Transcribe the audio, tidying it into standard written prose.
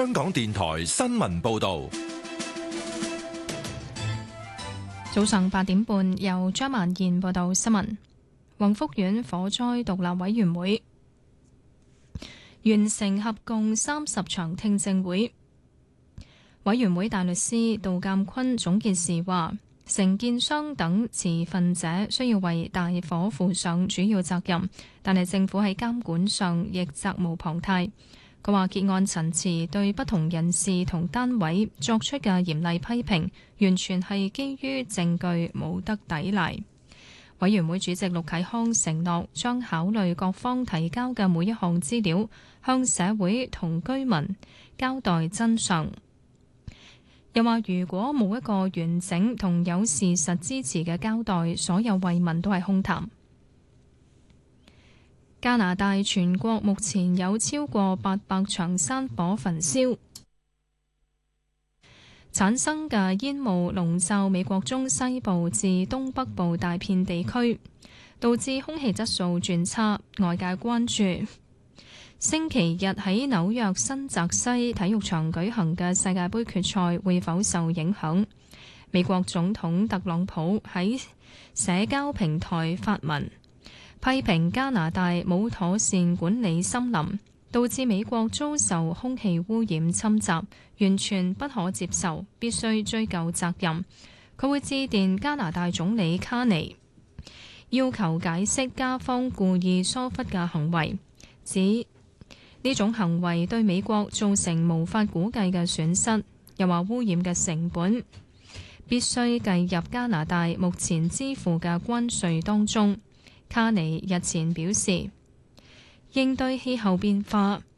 香港電台新聞報道。 早上8點半，由張曼燕報道新聞。宏福苑火災獨立委員會完成合共30場聽證會。委員會大律師杜鑑坤總結時話，承建商等持份者需要為大火負上主要責任，但係政府喺監管上亦責無旁貸。佢話結案陳詞對不同人士同單位作出嘅嚴厲批評，完全係基於證據，冇得抵賴。委員會主席陸啟康承諾將考慮各方提交嘅每一項資料，向社會同居民交代真相。又話如果冇一個完整同有事實支持嘅交代，所有慰問都係空談。加拿大全國目前有超過800場山火焚燒，產生嘅煙霧籠罩美國中西部至東北部大片地區，導致空氣質素轉差，外界關注星期日喺紐約新澤西體育場舉行嘅世界盃決賽會否受影響。美國總統特朗普喺社交平台發文，批評加拿大冇妥善管理森林，導致美國遭受空氣污染侵襲，完全不可接受，必須追究責任。佢會致電加拿大總理卡尼，要求解釋加方故意疏忽嘅行為，指呢種行為對美國造成無法估計嘅損失。又話污染嘅成本必須計入加拿大目前支付嘅關稅當中。卡尼日前表示，應對氣候變化